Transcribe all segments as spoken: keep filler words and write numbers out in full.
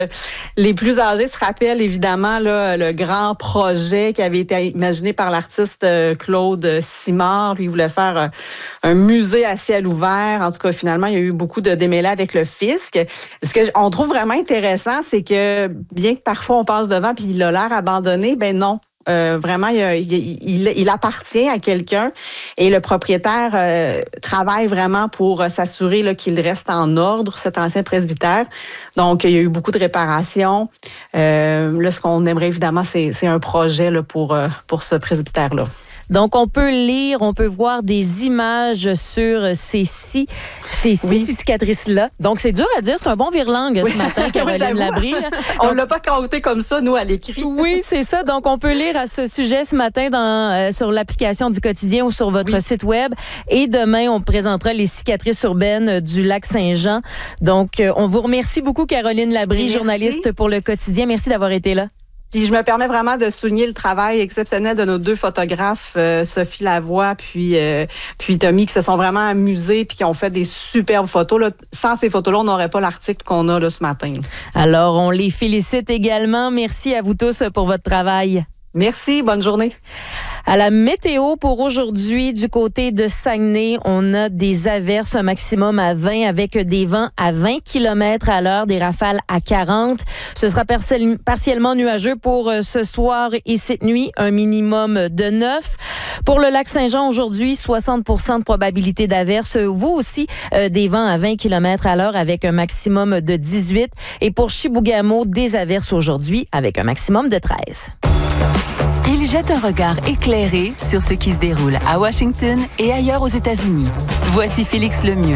Les plus âgés se rappellent évidemment là, le grand projet qui avait été imaginé par l'artiste Claude Simard. Lui, il voulait faire un musée à ciel ouvert. En tout cas, finalement, il y a eu beaucoup de démêlés avec le fisc. Ce qu'on trouve vraiment intéressant, c'est que bien que parfois on passe devant puis il a l'air abandonné, ben non. Euh, vraiment, il, il, il, il appartient à quelqu'un et le propriétaire euh, travaille vraiment pour s'assurer là, qu'il reste en ordre, cet ancien presbytère. Donc, il y a eu beaucoup de réparations. Euh, là, ce qu'on aimerait évidemment, c'est, c'est un projet là, pour, pour ce presbytère-là. Donc, on peut lire, on peut voir des images sur ces six, ces six oui. cicatrices-là. Donc, c'est dur à dire. C'est un bon vire-langue oui. ce matin, Caroline Labrie. On ne l'a pas compté comme ça, nous, à l'écrit. Oui, c'est ça. Donc, on peut lire à ce sujet ce matin dans, euh, sur l'application du Quotidien ou sur votre oui. site web. Et demain, on présentera les cicatrices urbaines du lac Saint-Jean. Donc, euh, on vous remercie beaucoup, Caroline Labrie, Merci. journaliste pour le Quotidien. Merci d'avoir été là. Puis je me permets vraiment de souligner le travail exceptionnel de nos deux photographes, euh, Sophie Lavoie puis euh, puis Tommy, qui se sont vraiment amusés puis qui ont fait des superbes photos. Là. Sans ces photos-là, on n'aurait pas l'article qu'on a là, ce matin. Alors, on les félicite également. Merci à vous tous pour votre travail. Merci, bonne journée. À la météo pour aujourd'hui, du côté de Saguenay, on a des averses, un maximum à vingt avec des vents à vingt kilomètres à l'heure, des rafales à quarante. Ce sera partiellement nuageux pour ce soir et cette nuit, un minimum de neuf. Pour le lac Saint-Jean aujourd'hui, soixante pour cent de probabilité d'averse. Vous aussi, euh, des vents à vingt kilomètres à l'heure avec un maximum de dix-huit. Et pour Chibougamau, des averses aujourd'hui avec un maximum de treize. Il jette un regard éclairé sur ce qui se déroule à Washington et ailleurs aux États-Unis. Voici Félix Lemieux.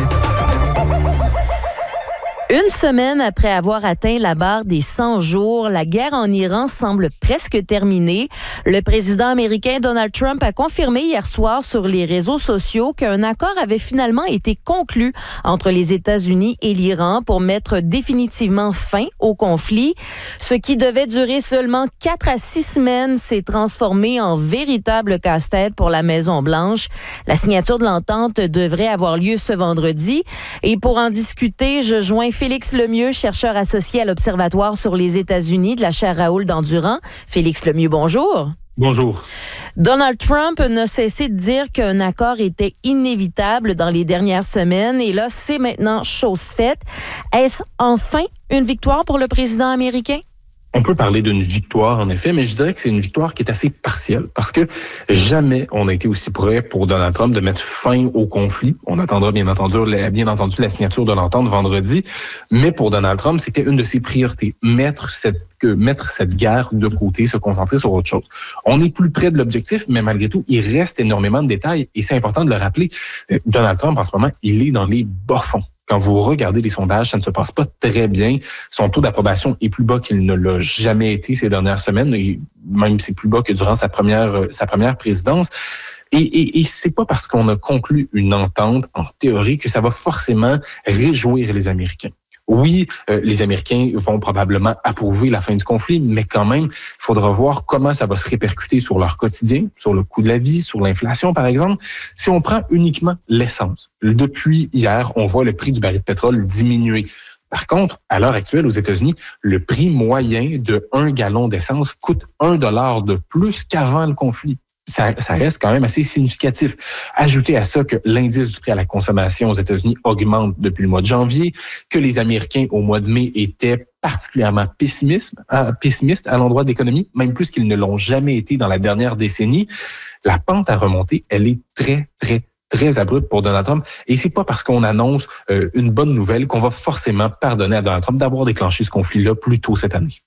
Une semaine après avoir atteint la barre des cent jours, la guerre en Iran semble presque terminée. Le président américain Donald Trump a confirmé hier soir sur les réseaux sociaux qu'un accord avait finalement été conclu entre les États-Unis et l'Iran pour mettre définitivement fin au conflit. Ce qui devait durer seulement quatre à six semaines s'est transformé en véritable casse-tête pour la Maison-Blanche. La signature de l'entente devrait avoir lieu ce vendredi. Et pour en discuter, je joins Félix Lemieux, chercheur associé à l'Observatoire sur les États-Unis de la chaire Raoul Dandurand. Félix Lemieux, bonjour. Bonjour. Donald Trump n'a cessé de dire qu'un accord était inévitable dans les dernières semaines et là, c'est maintenant chose faite. Est-ce enfin une victoire pour le président américain? On peut parler d'une victoire, en effet, mais je dirais que c'est une victoire qui est assez partielle parce que jamais on a été aussi près pour Donald Trump de mettre fin au conflit. On attendra bien entendu, bien entendu la signature de l'entente vendredi, mais pour Donald Trump, c'était une de ses priorités, mettre cette que mettre cette guerre de côté, se concentrer sur autre chose. On est plus près de l'objectif, mais malgré tout, il reste énormément de détails et c'est important de le rappeler. Donald Trump, en ce moment, il est dans les bas-fonds. Quand vous regardez les sondages, ça ne se passe pas très bien. Son taux d'approbation est plus bas qu'il ne l'a jamais été ces dernières semaines, et même c'est plus bas que durant sa première sa première présidence. Et, et, et c'est pas parce qu'on a conclu une entente en théorie que ça va forcément réjouir les Américains. Oui, euh, les Américains vont probablement approuver la fin du conflit, mais quand même, il faudra voir comment ça va se répercuter sur leur quotidien, sur le coût de la vie, sur l'inflation, par exemple. Si on prend uniquement l'essence, depuis hier, on voit le prix du baril de pétrole diminuer. Par contre, à l'heure actuelle, aux États-Unis, le prix moyen de un gallon d'essence coûte un dollar de plus qu'avant le conflit. Ça, ça reste quand même assez significatif. Ajoutez à ça que l'indice du prix à la consommation aux États-Unis augmente depuis le mois de janvier, que les Américains au mois de mai étaient particulièrement pessimistes, euh, pessimistes à l'endroit de l'économie, même plus qu'ils ne l'ont jamais été dans la dernière décennie. La pente à remonter, elle est très, très, très abrupte pour Donald Trump. Et c'est pas parce qu'on annonce euh, une bonne nouvelle qu'on va forcément pardonner à Donald Trump d'avoir déclenché ce conflit-là plus tôt cette année.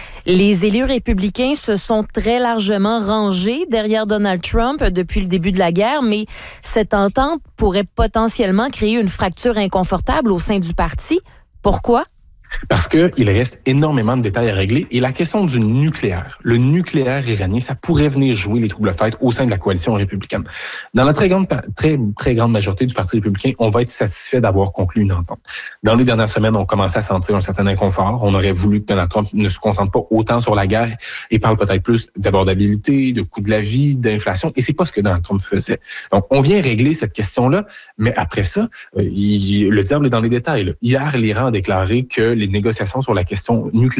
Les élus républicains se sont très largement rangés derrière Donald Trump depuis le début de la guerre, mais cette entente pourrait potentiellement créer une fracture inconfortable au sein du parti. Pourquoi? Parce que il reste énormément de détails à régler. Et la question du nucléaire, le nucléaire iranien, ça pourrait venir jouer les troubles-fêtes au sein de la coalition républicaine. Dans la très grande, très, très grande majorité du Parti républicain, on va être satisfait d'avoir conclu une entente. Dans les dernières semaines, on commençait à sentir un certain inconfort. On aurait voulu que Donald Trump ne se concentre pas autant sur la guerre et parle peut-être plus d'abordabilité, de coût de la vie, d'inflation. Et c'est pas ce que Donald Trump faisait. Donc, on vient régler cette question-là. Mais après ça, il, le diable est dans les détails. Là. Hier, l'Iran a déclaré que les négociations sur la question nucléaire